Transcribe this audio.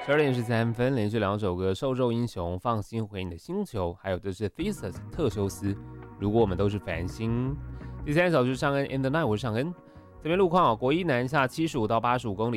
12:13，连续2首歌，受咒英雄，放心回你的星球，还有的是 Thesis 特修斯。如果我们都是繁星。第3首是尚恩 In the Night， 我是尚恩。这边路况国一南下75到85公里。